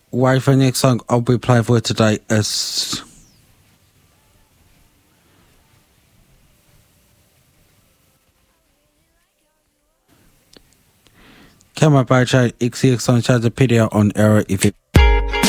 Wait for the next song I'll be playing for today is Come on, by X on Charge the video on Error if it